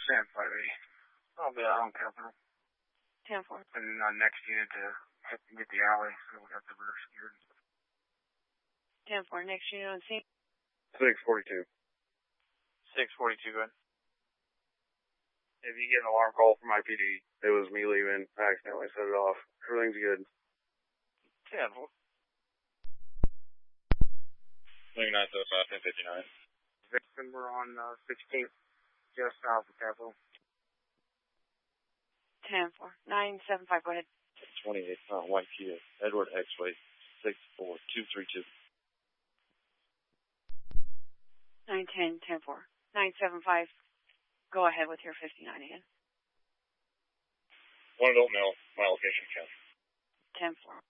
I'll be out on Capitol. 10-4. And next unit to get the alley, so we got the rear secured. 10-4. Next unit on scene. 642. 642, go ahead. If you get an alarm call from IPD, it was me leaving. I accidentally set it off. Everything's good. 10-4. 2975, 1059. Victim, we're on 16th, just south of Capitol. 10-4. 975, go ahead. 28, White Kia, Edward X-Way, 64232. 910, 10-4. 975, go ahead with your 59 again. One adult male, my location county. 10-4.